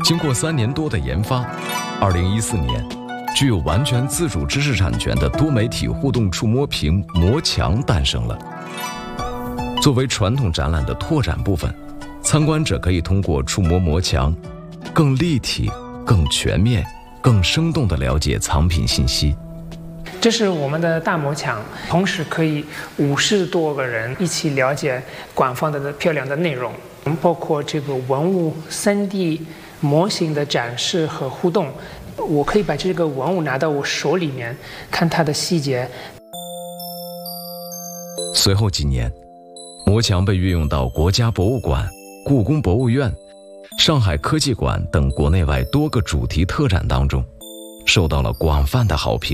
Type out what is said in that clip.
经过3年多的研发，2014年，具有完全自主知识产权的多媒体互动触摸屏魔墙诞生了。作为传统展览的拓展部分，参观者可以通过触摸魔墙，更立体、更全面、更生动地了解藏品信息。 这是我们的大魔墙，同时可以50多个人一起了解馆方的漂亮的内容，包括这个文物3D 模型的展示和互动。我可以把这个文物拿到我手里面，看它的细节。 随后几年，魔墙被运用到国家博物馆、故宫博物院、上海科技馆等国内外多个主题特展当中，受到了广泛的好评。